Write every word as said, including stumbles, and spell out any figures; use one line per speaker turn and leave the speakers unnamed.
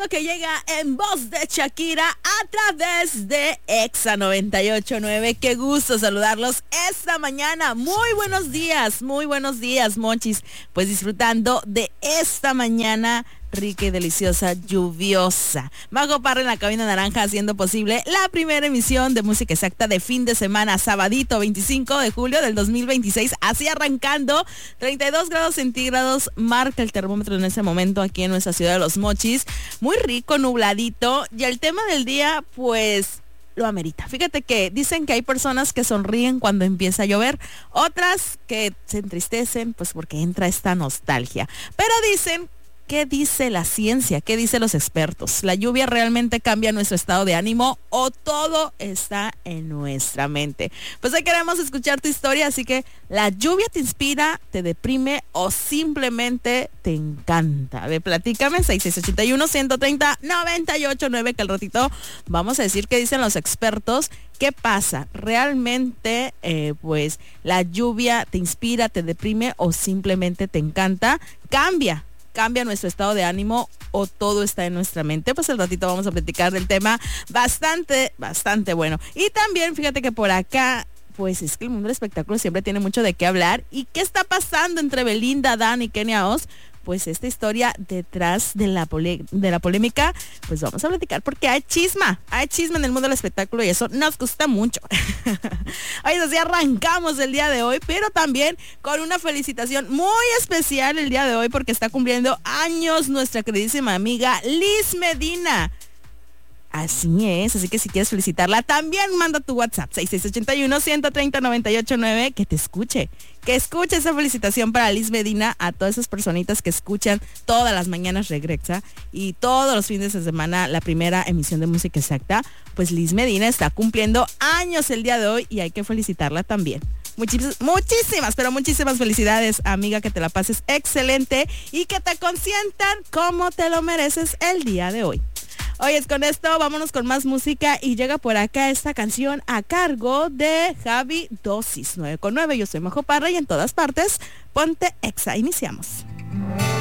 algo que llega en voz de Shakira a través de Exa noventa y ocho punto nueve. Qué gusto saludarlos esta mañana. Muy buenos días, muy buenos días, monchis. Pues disfrutando de esta mañana rica y deliciosa, lluviosa. Majo Parra en la cabina naranja haciendo posible la primera emisión de Música Exacta de fin de semana, sabadito veinticinco de julio del dos mil veintiséis. Así arrancando, treinta y dos grados centígrados marca el termómetro en ese momento aquí en nuestra ciudad de Los Mochis. Muy rico, nubladito. Y el tema del día, pues lo amerita. Fíjate que dicen que hay personas que sonríen cuando empieza a llover, otras que se entristecen pues porque entra esta nostalgia. Pero dicen, ¿qué dice la ciencia? ¿Qué dicen los expertos? ¿La lluvia realmente cambia nuestro estado de ánimo o todo está en nuestra mente? Pues hoy queremos escuchar tu historia, así que ¿la lluvia te inspira, te deprime o simplemente te encanta? A ver, platícame, seis seis ocho uno, uno tres cero, nueve ocho nueve, que al ratito vamos a decir qué dicen los expertos. ¿Qué pasa? ¿Realmente eh, pues la lluvia te inspira, te deprime o simplemente te encanta? Cambia. ¿Cambia nuestro estado de ánimo o todo está en nuestra mente? Pues al ratito vamos a platicar del tema bastante, bastante bueno. Y también fíjate que por acá, pues es que el mundo del espectáculo siempre tiene mucho de qué hablar. ¿Y qué está pasando entre Belinda, Dan y Kenia Oz? Pues esta historia detrás de la, pole- de la polémica, pues vamos a platicar porque hay chisma, hay chisma en el mundo del espectáculo y eso nos gusta mucho. Hoy así arrancamos el día de hoy, pero también con una felicitación muy especial el día de hoy porque está cumpliendo años nuestra queridísima amiga Liz Medina. Así es, así que si quieres felicitarla, también manda tu WhatsApp, seis seis ocho uno, uno tres cero, nueve ocho nueve, que te escuche, que escuche esa felicitación para Liz Medina, a todas esas personitas que escuchan todas las mañanas Regrexa y todos los fines de semana la primera emisión de Música Exacta. Pues Liz Medina está cumpliendo años el día de hoy y hay que felicitarla también. Muchis- muchísimas, pero muchísimas felicidades, amiga, que te la pases excelente y que te consientan como te lo mereces el día de hoy. Oye, con esto vámonos con más música y llega por acá esta canción a cargo de Javi Dosis nueve con nueve. Yo soy Majo Parra y en todas partes ponte Exa. Iniciamos.